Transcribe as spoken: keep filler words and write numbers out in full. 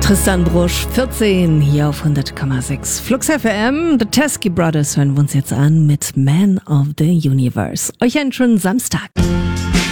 Tristan Brusch, vierzehn, hier auf hundert Komma sechs. Flux F M, The Teskey Brothers hören wir uns jetzt an mit Man of the Universe. Euch einen schönen Samstag.